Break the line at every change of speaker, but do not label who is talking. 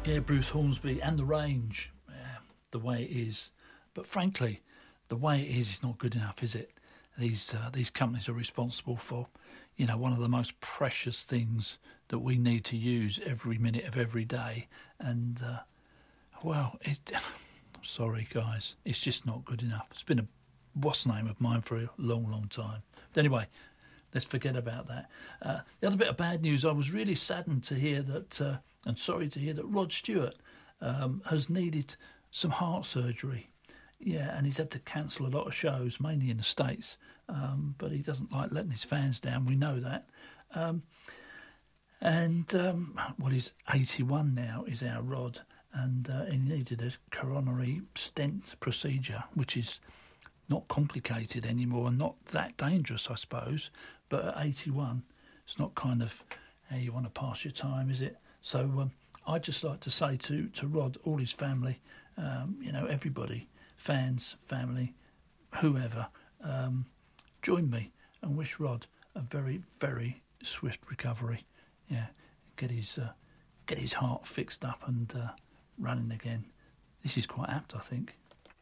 Yeah, Bruce Hornsby and the range, the way it is. But frankly, the way it is not good enough, is it? These companies are responsible for, one of the most precious things that we need to use every minute of every day. And, sorry, guys, it's just not good enough. It's been a what's name of mine for a long, long time. But anyway, let's forget about that. The other bit of bad news, I was really saddened to hear that, and sorry to hear that Rod Stewart has needed some heart surgery. Yeah, and he's had to cancel a lot of shows, mainly in the States. But he doesn't like letting his fans down, we know that. He's 81 now, is our Rod, and he needed a coronary stent procedure, which is not complicated anymore and not that dangerous, I suppose. But at 81, it's not kind of how you want to pass your time, is it? So I'd just like to say to Rod, all his family, everybody, fans, family, whoever, join me and wish Rod a very, very swift recovery. Yeah, get his heart fixed up and running again. This is quite apt, I think.